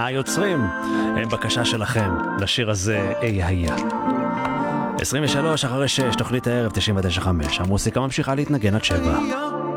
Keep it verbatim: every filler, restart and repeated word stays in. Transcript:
היוצרים, הם בקשה שלכם לשיר הזה, אי היה. עשרים ושלוש אחרי שש, תוכנית הערב תשעים ותשע חמש. המוסיקה ממשיכה להתנגן עד שבע.